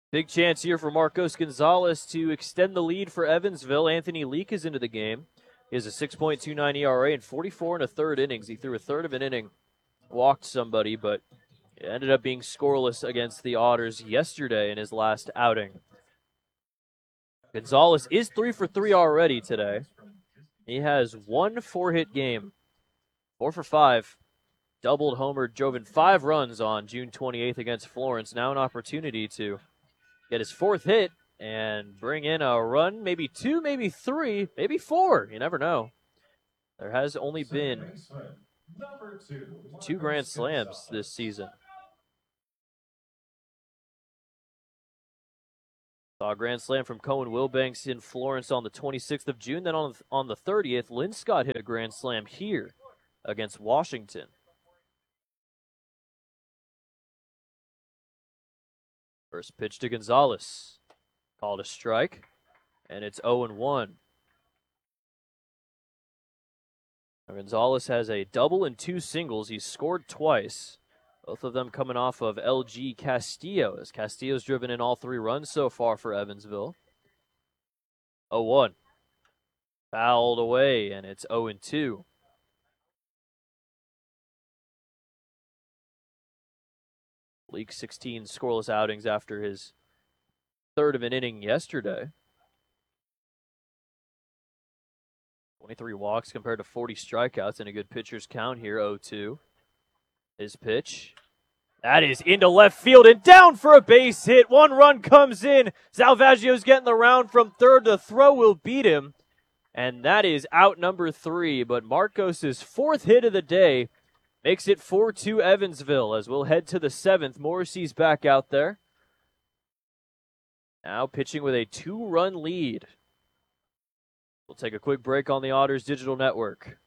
Big chance here for Marcos Gonzalez to extend the lead for Evansville. Anthony Leak is into the game. He has a 6.29 ERA in 44 and a third innings. He threw a third of an inning, walked somebody, but it ended up being scoreless against the Otters yesterday in his last outing. Gonzalez is 3 for 3 already today. He has one 4-hit game, 4 for 5. Doubled, homer, drove in 5 runs on June 28th against Florence. Now an opportunity to get his 4th hit and bring in a run, maybe 2, maybe 3, maybe 4. You never know. There has only been 2 grand slams this season. Saw a grand slam from Cohen Wilbanks in Florence on the 26th of June. Then on the 30th, Lynn Scott hit a grand slam here against Washington. First pitch to Gonzalez. Called a strike, and it's 0-1. Gonzalez has a double and 2 singles. He's scored twice, both of them coming off of LG Castillo, as Castillo's driven in all 3 runs so far for Evansville. 0-1. Fouled away, and it's 0-2. Leak 16 scoreless outings after his third of an inning yesterday. 23 walks compared to 40 strikeouts and a good pitcher's count here, 0-2. His pitch. That is into left field and down for a base hit. 1 run comes in. Salvaggio's getting the round from third. The throw will beat him. And that is out number 3. But Marcos' 4th hit of the day makes it 4-2 Evansville as we'll head to the 7th. Morrissey's back out there. Now pitching with a 2-run lead. We'll take a quick break on the Otters Digital Network.